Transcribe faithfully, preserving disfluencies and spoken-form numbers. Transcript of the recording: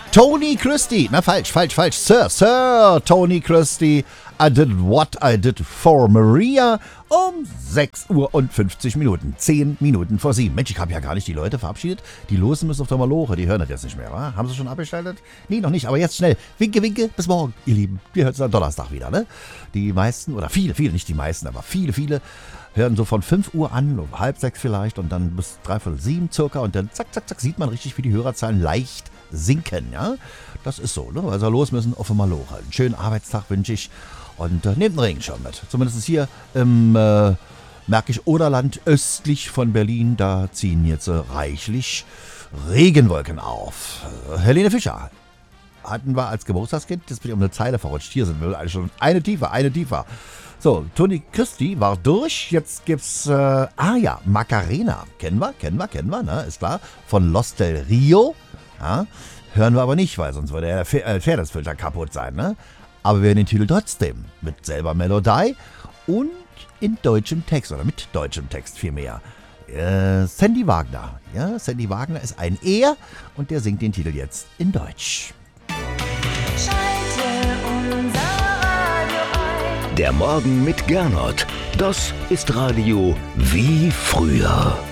Tony Christie, na falsch, falsch, falsch, Sir, Sir Tony Christie, I did what I did for Maria, um sechs Uhr und fünfzig Minuten, zehn Minuten vor sieben. Mensch, ich habe ja gar nicht die Leute verabschiedet, die losen müssen auf der Maloche, die hören das jetzt nicht mehr, wa? Haben sie schon abgeschaltet? Nee, noch nicht, aber jetzt schnell, winke, winke, bis morgen, ihr Lieben, wir hören uns am Donnerstag wieder, ne? Die meisten, oder viele, viele, nicht die meisten, aber viele, viele, hören so von fünf Uhr an, um halb sechs vielleicht und dann bis dreiviertel sieben circa und dann zack, zack, zack, sieht man richtig, wie die Hörerzahlen leicht sinken, ja. Das ist so, ne? Also los müssen auf einmal Maloche. Einen schönen Arbeitstag wünsche ich und äh, nehmt den Regenschirm mit. Zumindest hier im äh, Märkisch-Oderland östlich von Berlin, da ziehen jetzt äh, reichlich Regenwolken auf. Äh, Helene Fischer hatten wir als Geburtstagskind, jetzt bin ich um eine Zeile verrutscht. Hier sind wir eigentlich schon eine tiefer, eine tiefer. So, Tony Christie war durch, jetzt gibt's, äh, ah ja, Macarena, kennen wir, kennen wir, kennen wir, ne, ist klar, von Los del Rio, ja, hören wir aber nicht, weil sonst würde der Fairness-Filter kaputt sein, ne, aber wir hören den Titel trotzdem, mit selber Melodie und in deutschem Text, oder mit deutschem Text vielmehr, äh, Sandy Wagner, ja, Sandy Wagner ist ein Er und der singt den Titel jetzt in Deutsch. Der Morgen mit Gernot, das ist Radio wie früher.